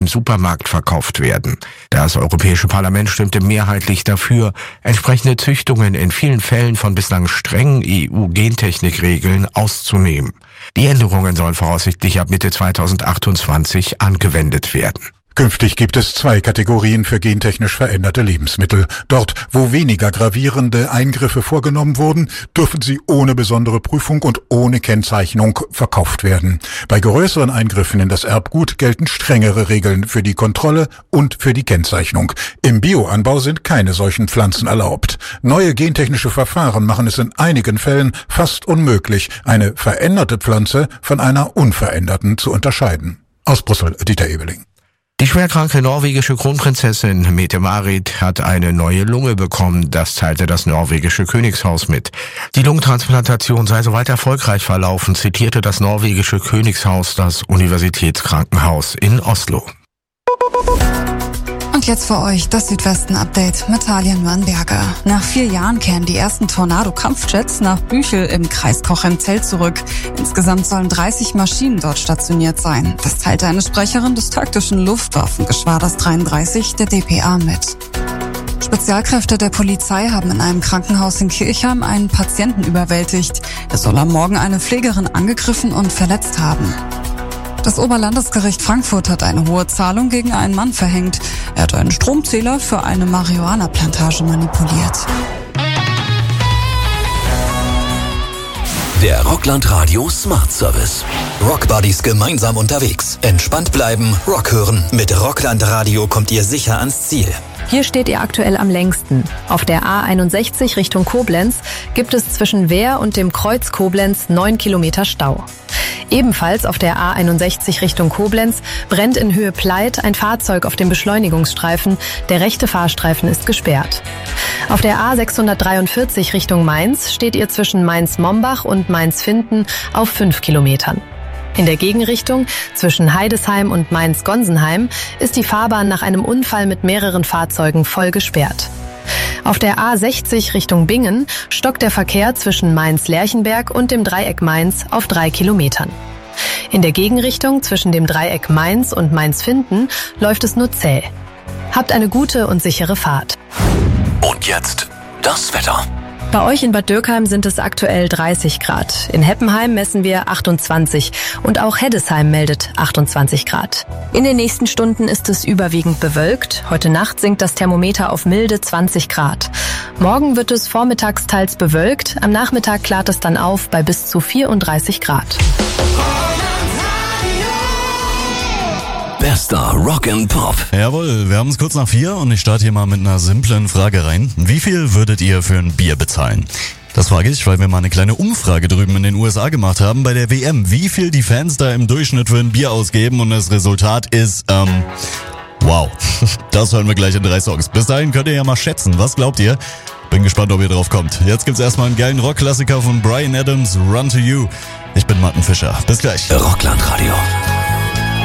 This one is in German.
im Supermarkt verkauft werden. Das Europäische Parlament stimmte mehrheitlich dafür, entsprechende Züchtungen in vielen Fällen von bislang strengen EU-Gentechnikregeln auszunehmen. Die Änderungen sollen voraussichtlich ab Mitte 2028 angewendet werden. Künftig gibt es 2 Kategorien für gentechnisch veränderte Lebensmittel. Dort, wo weniger gravierende Eingriffe vorgenommen wurden, dürfen sie ohne besondere Prüfung und ohne Kennzeichnung verkauft werden. Bei größeren Eingriffen in das Erbgut gelten strengere Regeln für die Kontrolle und für die Kennzeichnung. Im Bioanbau sind keine solchen Pflanzen erlaubt. Neue gentechnische Verfahren machen es in einigen Fällen fast unmöglich, eine veränderte Pflanze von einer unveränderten zu unterscheiden. Aus Brüssel, Dieter Ebeling. Die schwerkranke norwegische Kronprinzessin Mette-Marit hat eine neue Lunge bekommen, das teilte das norwegische Königshaus mit. Die Lungentransplantation sei soweit erfolgreich verlaufen, zitierte das norwegische Königshaus das Universitätskrankenhaus in Oslo. Und jetzt für euch das Südwesten-Update mit Talia Nürnberger. Nach 4 Jahren kehren die ersten Tornado-Kampfjets nach Büchel im Kreis Cochem-Zell zurück. Insgesamt sollen 30 Maschinen dort stationiert sein. Das teilte eine Sprecherin des taktischen Luftwaffengeschwaders 33 der dpa mit. Spezialkräfte der Polizei haben in einem Krankenhaus in Kirchheim einen Patienten überwältigt. Er soll am Morgen eine Pflegerin angegriffen und verletzt haben. Das Oberlandesgericht Frankfurt hat eine hohe Zahlung gegen einen Mann verhängt. Er hat einen Stromzähler für eine Marihuana-Plantage manipuliert. Der Rockland Radio Smart Service. Rockbuddies gemeinsam unterwegs. Entspannt bleiben, Rock hören. Mit Rockland Radio kommt ihr sicher ans Ziel. Hier steht ihr aktuell am längsten. Auf der A61 Richtung Koblenz gibt es zwischen Wehr und dem Kreuz Koblenz 9 Kilometer Stau. Ebenfalls auf der A61 Richtung Koblenz brennt in Höhe Pleit ein Fahrzeug auf dem Beschleunigungsstreifen. Der rechte Fahrstreifen ist gesperrt. Auf der A643 Richtung Mainz steht ihr zwischen Mainz-Mombach und Mainz-Finden auf 5 Kilometern. In der Gegenrichtung zwischen Heidesheim und Mainz-Gonsenheim ist die Fahrbahn nach einem Unfall mit mehreren Fahrzeugen voll gesperrt. Auf der A60 Richtung Bingen stockt der Verkehr zwischen Mainz-Lerchenberg und dem Dreieck Mainz auf 3 Kilometern. In der Gegenrichtung zwischen dem Dreieck Mainz und Mainz-Finden läuft es nur zäh. Habt eine gute und sichere Fahrt. Und jetzt das Wetter. Bei euch in Bad Dürkheim sind es aktuell 30 Grad. In Heppenheim messen wir 28 und auch Heddesheim meldet 28 Grad. In den nächsten Stunden ist es überwiegend bewölkt. Heute Nacht sinkt das Thermometer auf milde 20 Grad. Morgen wird es vormittags teils bewölkt. Am Nachmittag klart es dann auf bei bis zu 34 Grad. Bester Rock and Pop. Jawohl, wir haben es kurz nach 4 und ich starte hier mal mit einer simplen Frage rein. Wie viel würdet ihr für ein Bier bezahlen? Das frage ich, weil wir mal eine kleine Umfrage drüben in den USA gemacht haben bei der WM. Wie viel die Fans da im Durchschnitt für ein Bier ausgeben und das Resultat ist, wow. Das hören wir gleich in 3 Songs. Bis dahin könnt ihr ja mal schätzen. Was glaubt ihr? Bin gespannt, ob ihr drauf kommt. Jetzt gibt's erstmal einen geilen Rockklassiker von Bryan Adams, Run to You. Ich bin Martin Fischer. Bis gleich. Rockland Radio.